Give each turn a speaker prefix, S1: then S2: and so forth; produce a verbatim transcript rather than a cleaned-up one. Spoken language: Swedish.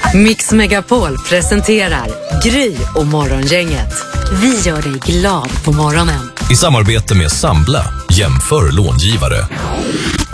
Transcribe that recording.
S1: Mix Megapol presenterar Gry och Morgongänget. Vi gör dig glad på morgonen.
S2: I samarbete med Sambla, jämför långivare.